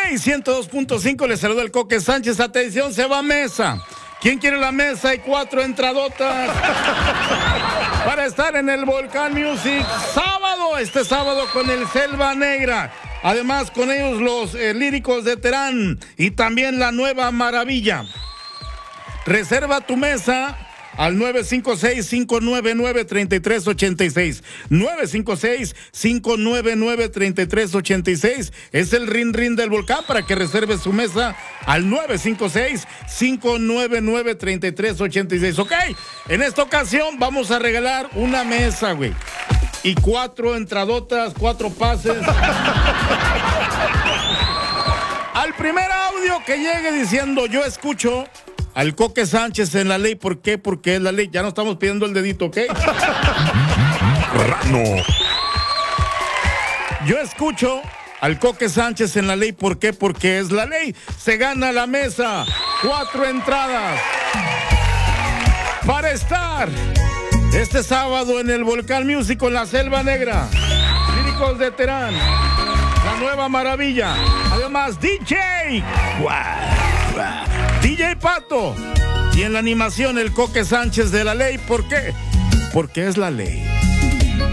Ley 102.5, le saluda el Coque Sánchez. Atención, se va a mesa. ¿Quién quiere la mesa? Hay 4 entradotas para estar en el Volcán Music este sábado con el Selva Negra. Además, con ellos los Líricos de Terán y también la Nueva Maravilla. Reserva tu mesa al 956-599-3386. 956-599-3386. Es el rin del volcán para que reserve su mesa al 956-599-3386. Ok, en esta ocasión vamos a regalar una mesa, güey. Y 4 entradotas, 4 pases. Al primer audio que llegue diciendo yo escucho al Coque Sánchez en la ley. ¿Por qué? Porque es la ley. Ya no estamos pidiendo el dedito, ¿ok? Rano. Yo escucho al Coque Sánchez en la ley. ¿Por qué? Porque es la ley. Se gana la mesa. 4 entradas para estar este sábado en el Volcán Music con la Selva Negra, Líricos de Terán, la Nueva Maravilla. Además, DJ Pato. Y en la animación, el Coque Sánchez de la ley. ¿Por qué? Porque es la ley.